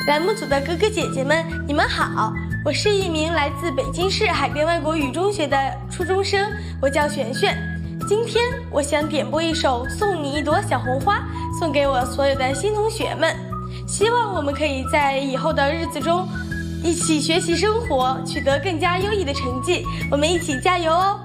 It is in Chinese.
栏目组的哥哥姐姐们，你们好，我是一名来自北京市海淀外国语中学的初中生，我叫璇璇。今天我想点播一首《送你一朵小红花》，送给我所有的新同学们，希望我们可以在以后的日子中一起学习生活，取得更加优异的成绩，我们一起加油哦。